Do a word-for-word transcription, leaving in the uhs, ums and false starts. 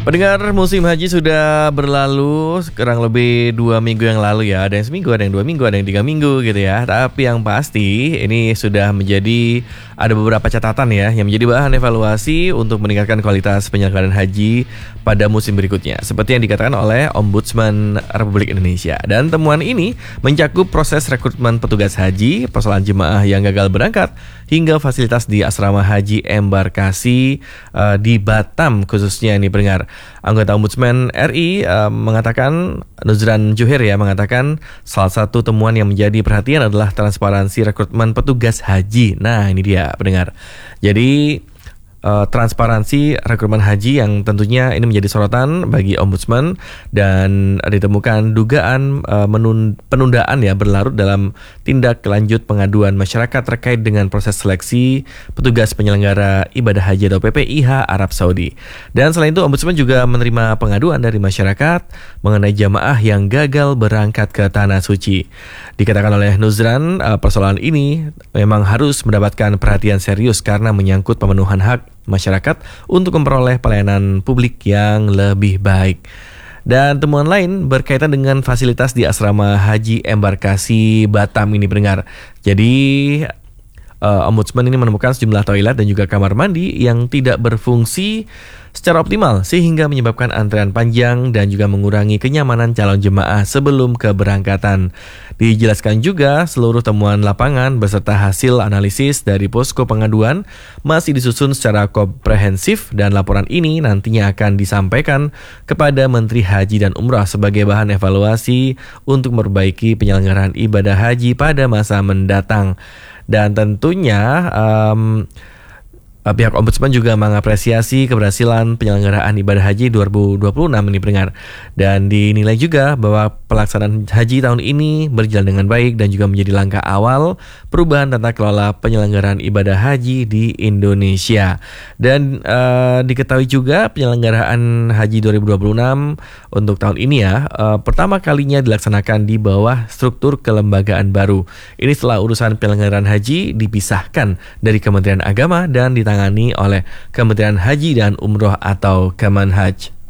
Pendengar, musim haji sudah berlalu kurang lebih dua minggu yang lalu ya. Ada yang seminggu, ada yang dua minggu, ada yang tiga minggu gitu ya. Tapi yang pasti ini sudah menjadi, ada beberapa catatan ya yang menjadi bahan evaluasi untuk meningkatkan kualitas penyelenggaraan haji pada musim berikutnya. Seperti yang dikatakan oleh Ombudsman Republik Indonesia. Dan temuan ini mencakup proses rekrutmen petugas haji, persoalan jemaah yang gagal berangkat, hingga fasilitas di asrama haji embarkasi uh, di Batam khususnya ini pendengar. Anggota Ombudsman R I uh, mengatakan, Nuzran Juher ya mengatakan salah satu temuan yang menjadi perhatian adalah transparansi rekrutmen petugas haji. Nah ini dia pendengar. Jadi Uh, transparansi rekrutmen haji yang tentunya ini menjadi sorotan bagi Ombudsman, dan ditemukan dugaan uh, menun- penundaan ya berlarut dalam tindak lanjut pengaduan masyarakat terkait dengan proses seleksi petugas penyelenggara ibadah haji atau P P I H Arab Saudi. Dan selain itu Ombudsman juga menerima pengaduan dari masyarakat mengenai jamaah yang gagal berangkat ke Tanah Suci. Dikatakan oleh Nuzran, uh, persoalan ini memang harus mendapatkan perhatian serius karena menyangkut pemenuhan hak masyarakat untuk memperoleh pelayanan publik yang lebih baik. Dan temuan lain berkaitan dengan fasilitas di asrama haji embarkasi Batam ini pendengar. Jadi uh, Ombudsman ini menemukan sejumlah toilet dan juga kamar mandi yang tidak berfungsi secara optimal sehingga menyebabkan antrean panjang dan juga mengurangi kenyamanan calon jemaah sebelum keberangkatan. Dijelaskan juga seluruh temuan lapangan beserta hasil analisis dari posko pengaduan masih disusun secara komprehensif, dan laporan ini nantinya akan disampaikan kepada Menteri Haji dan Umrah sebagai bahan evaluasi untuk memperbaiki penyelenggaraan ibadah haji pada masa mendatang. Dan tentunya um, pihak Ombudsman juga mengapresiasi keberhasilan penyelenggaraan ibadah haji dua ribu dua puluh enam ini pendengar. Dan dinilai juga bahwa pelaksanaan haji tahun ini berjalan dengan baik dan juga menjadi langkah awal perubahan tata kelola penyelenggaraan ibadah haji di Indonesia. Dan uh, diketahui juga penyelenggaraan haji dua ribu dua puluh enam untuk tahun ini ya uh, pertama kalinya dilaksanakan di bawah struktur kelembagaan baru. Ini setelah urusan penyelenggaraan haji dipisahkan dari Kementerian Agama dan ditangani oleh Kementerian Haji dan Umroh atau Kemenhaj.